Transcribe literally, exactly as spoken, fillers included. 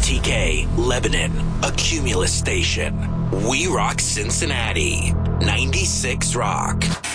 T K, Lebanon, a Cumulus station. We rock Cincinnati. ninety-six Rock.